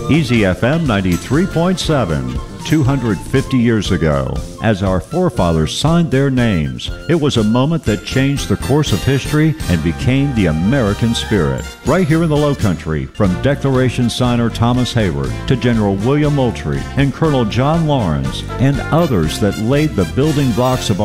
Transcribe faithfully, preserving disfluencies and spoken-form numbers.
Easy F M ninety-three point seven. two hundred fifty years ago, as our forefathers signed their names, it was a moment that changed the course of history and became the American spirit. Right here in the Low Country, from Declaration signer Thomas Hayward to General William Moultrie and Colonel John Lawrence and others that laid the building blocks of